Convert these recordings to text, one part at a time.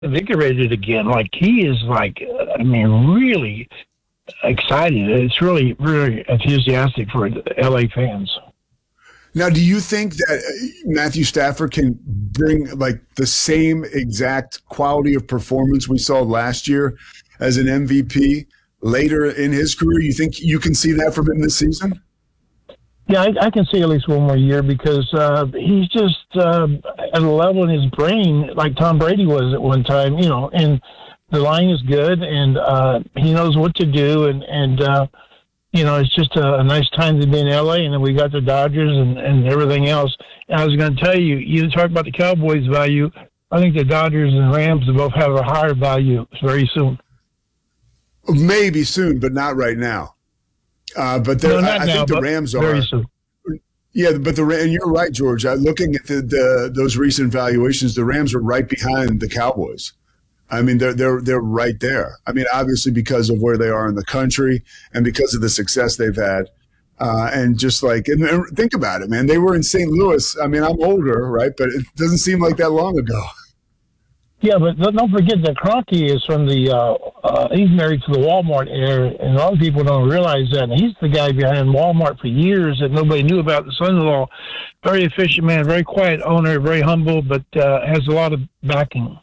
invigorated again. Like he is like, I mean, really excited. It's really, really enthusiastic for LA fans. Now, do you think that Matthew Stafford can bring like the same exact quality of performance we saw last year as an MVP later in his career? You think you can see that from him this season? Yeah, I can see at least one more year because he's just at a level in his brain like Tom Brady was at one time, you know, and the line is good and he knows what to do. And you know, it's just a nice time to be in LA. And then we got the Dodgers and everything else. And I was going to tell you, you talk about the Cowboys value. I think the Dodgers and Rams both have a higher value very soon. Maybe soon, but not right now. But no, I think the Rams are. Very soon. Yeah, but and you're right, George. Looking at those recent valuations, the Rams are right behind the Cowboys. I mean, they're right there. I mean, obviously because of where they are in the country and because of the success they've had, and just like and think about it, man. They were in St. Louis. I mean, I'm older, right? But it doesn't seem like that long ago. Yeah, but don't forget that Kroenke is from he's married to the Walmart heir, and a lot of people don't realize that. And he's the guy behind Walmart for years that nobody knew about, the son-in-law. Very efficient man, very quiet owner, very humble, but has a lot of backing.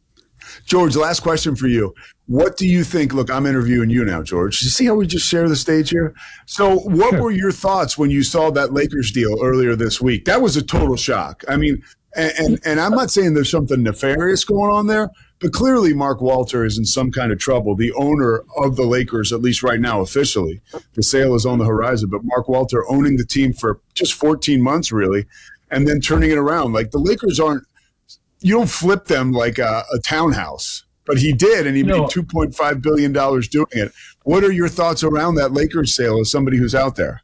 George, last question for you. What do you think? Look, I'm interviewing you now, George. You see how we just share the stage here? So what were your thoughts when you saw that Lakers deal earlier this week? That was a total shock. I mean, and I'm not saying there's something nefarious going on there, but clearly Mark Walter is in some kind of trouble. The owner of the Lakers, at least right now officially, the sale is on the horizon, but Mark Walter owning the team for just 14 months really, and then turning it around. Like the Lakers aren't, you don't flip them like a townhouse, but he did, and he made $2.5 billion doing it. What are your thoughts around that Lakers sale as somebody who's out there?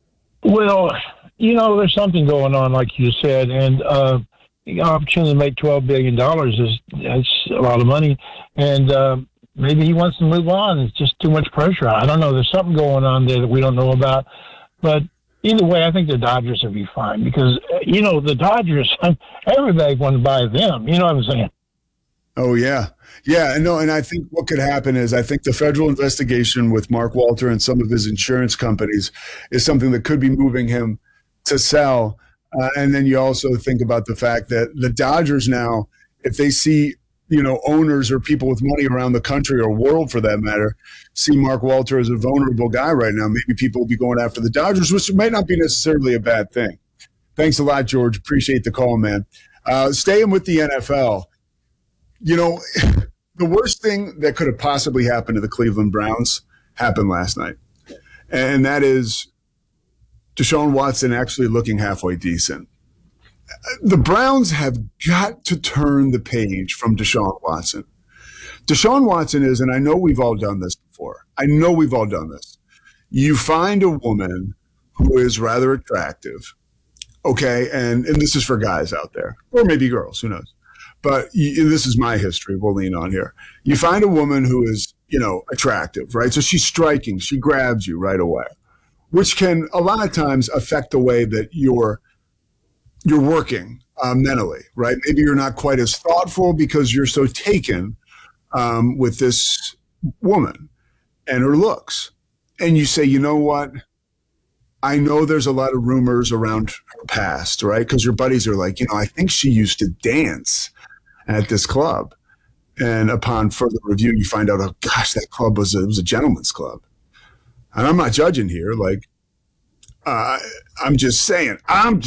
Well, you know, there's something going on, like you said, and the opportunity to make $12 billion that's a lot of money, and maybe he wants to move on. It's just too much pressure. I don't know. There's something going on there that we don't know about, but either way, I think the Dodgers will be fine because, you know, the Dodgers, everybody wants to buy them. You know what I'm saying? Oh, yeah. Yeah, no, and I think what could happen is I think the federal investigation with Mark Walter and some of his insurance companies is something that could be moving him to sell. And then you also think about the fact that the Dodgers now, if they see, you know, owners or people with money around the country or world for that matter, see Mark Walter as a vulnerable guy right now, maybe people will be going after the Dodgers, which might not be necessarily a bad thing. Thanks a lot, George. Appreciate the call, man. Staying with the NFL, you know, the worst thing that could have possibly happened to the Cleveland Browns happened last night. And that is Deshaun Watson actually looking halfway decent. The Browns have got to turn the page from Deshaun Watson. Deshaun Watson is, and I know we've all done this before. I know we've all done this. You find a woman who is rather attractive, okay, and this is for guys out there, or maybe girls, who knows. But this is my history we'll lean on here. You find a woman who is, you know, attractive, right? So she's striking. She grabs you right away, which can a lot of times affect the way that you're working mentally, right? Maybe you're not quite as thoughtful because you're so taken with this woman and her looks. And you say, you know what? I know there's a lot of rumors around her past, right? Because your buddies are like, you know, I think she used to dance at this club. And upon further review, you find out, oh gosh, that club was a gentleman's club. And I'm not judging here. Like, I'm just saying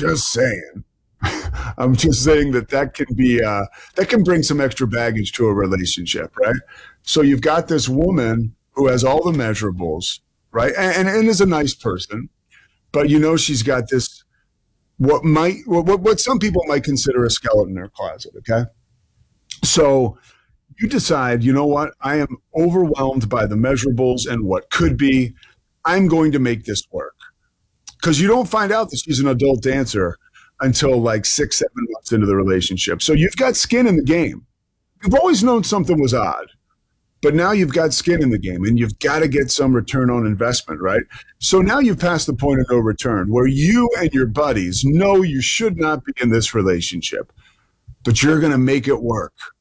that can be that can bring some extra baggage to a relationship, right? So you've got this woman who has all the measurables, right, and is a nice person, but you know she's got this what some people might consider a skeleton in her closet. Okay, so you decide, you know what, I am overwhelmed by the measurables and what could be. I'm going to make this work. Because you don't find out that she's an adult dancer until like 6-7 months into the relationship. So you've got skin in the game. You've always known something was odd, but now you've got skin in the game and you've got to get some return on investment, right? So now you've passed the point of no return where you and your buddies know you should not be in this relationship, but you're going to make it work.